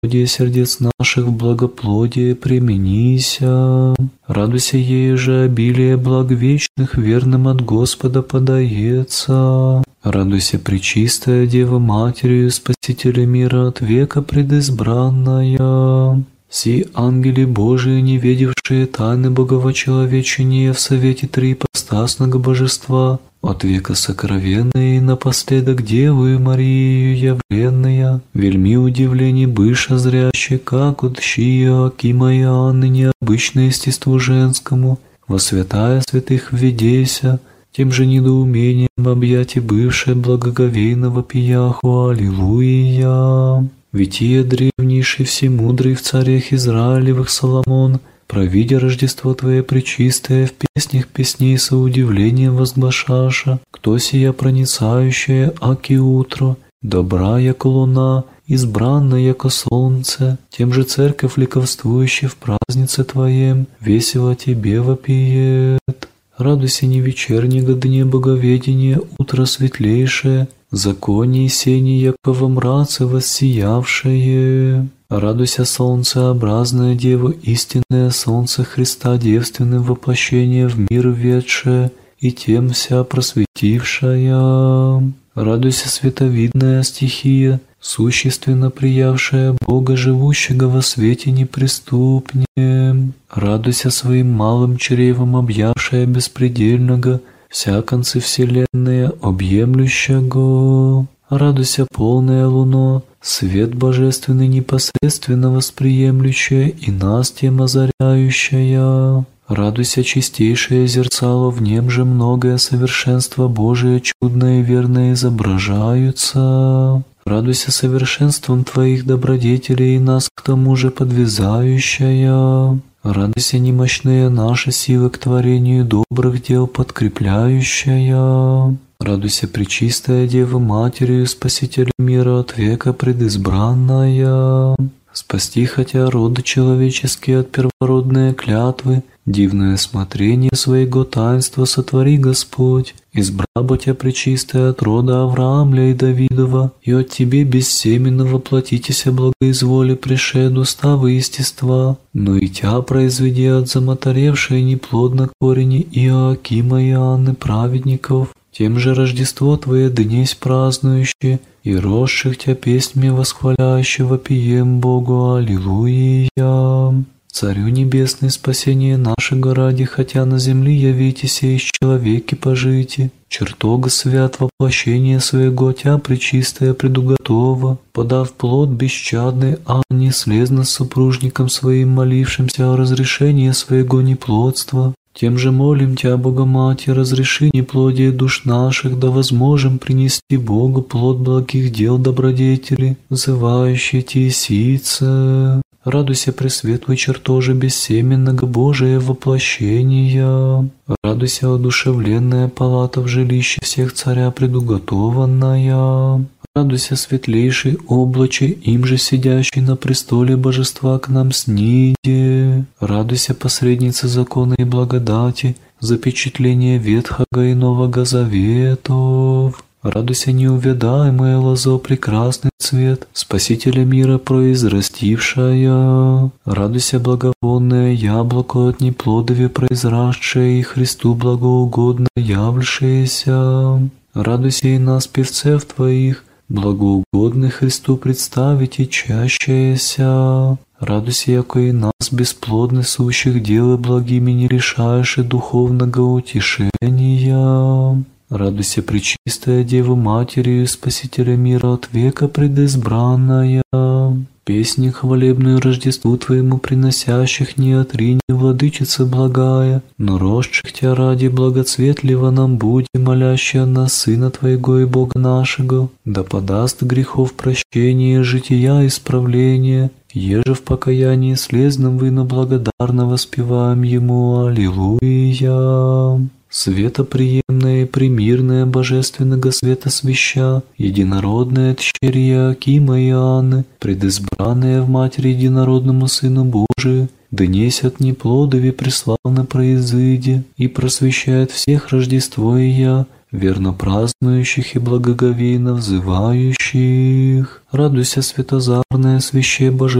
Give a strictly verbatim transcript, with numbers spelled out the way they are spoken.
плодие сердец наших в благоплодие применися. Радуйся ей же, обилие благ вечных верным от Господа подается. Радуйся, пречистая Дева Матерью Спасителя мира от века предизбранная. Си ангели Божии, не видевшие тайны боговочеловечения в совете три ипостасного божества, от века сокровенные и напоследок Деву Марию явленная, вельми удивление быша зряще, как от щия Акима и Анны необычное естеству женскому, во святая святых введеся, тем же недоумением объятие бывшее благоговейного пияху, аллилуйя. Вития древнейший, всемудрый в царях Израилевых Соломон, провидя Рождество Твое пречистое, в песнях песней со удивлением возглашаша, кто сия проницающая, аки утро, добра, яко луна, избранна, яко солнце, тем же церковь ликовствующая в празднице Твоем, весело Тебе вопиет. Радуйся, не вечернего дне боговедения, утро светлейшее, законе и сени, яко во мраце воссиявшее. Радуйся, солнцеобразная Дева, истинное солнце Христа, девственным воплощение в мир ведшее, и тем вся просветившая. Радуйся, световидная стихия, существенно приявшая Бога, живущего во свете неприступнем. Радуйся, своим малым чревом объявшая беспредельного, вся концы вселенная объемлющего. Радуйся, полная луно, свет божественный непосредственно восприемлющая и нас тем озаряющая. Радуйся, чистейшее зерцало, в нем же многое совершенство Божие чудное и верное изображаются. Радуйся совершенством Твоих добродетелей и нас к тому же подвязающая. Радуйся, немощные наши силы к творению добрых дел подкрепляющая. Радуйся, пречистая Дева Матерью Спасителя мира от века предизбранная. Спасти хотя роды человеческие от первородной клятвы, дивное смотрение своего таинства сотвори, Господь, избраба Тя пречистая от рода Авраамля и Давидова, и от Тебе бессеменного платитеся благоизволи пришед устава естества, но и Тя произведи от замоторевшей неплодно корени Иоакима и Анны праведников, тем же Рождество Твое днесь празднующее, и росших Тя песнями восхваляющего пием Богу, аллилуйя. Царю небесный, спасение нашего ради, хотя на земле явитеся из человеки пожити, чертога свят воплощение своего Тя пречистая предуготова, подав плод бесчадный, а не слезно с супружником своим молившимся о разрешении своего неплодства. Тем же молим Тя, Богоматерь, разреши неплодие душ наших, да возможем принести Богу плод благих дел добродетели, взывающие Тесице. Радуйся, пресветлый чертоже бессеменного Божия воплощения. Радуйся, одушевленная палата в жилище всех царя предуготованная. Радуйся, светлейший облаче, им же сидящий на престоле божества к нам сниде. Радуйся, посредница закона и благодати, запечатление Ветхого и Нового Заветов. Радуйся, неувядаемая лозо, прекрасный цвет, Спасителя мира произрастившая. Радуйся, благовонное яблоко от неплодове произрасшее и Христу благоугодно являвшееся. Радуйся и нас, певцев Твоих, благоугодных Христу представить и чащаяся. Радуйся, яко и нас, бесплодных сущих дел и благими не решаешь и духовного утешения. Радуйся, пречистая Дева Матерью Спасителя мира от века предизбранная. Песни хвалебную Рождеству Твоему приносящих не отрини, Владычица благая, но росших Тя ради благоцветливо нам буди, молящая нас Сына Твоего и Бога нашего, да подаст грехов прощение, жития исправление, еже в покаянии слезном выно благодарно воспеваем Ему, аллилуйя. Светоприемное и примирное божественного света свеща, единородное тщерье Акима и Анны, предизбранное в Матери единородному Сыну Божию, донесят неплодови преславно произыди, и просвещает всех Рождество Ия, верно празднующих и благоговейно взывающих. Радуйся, светозарное свяще Божественное,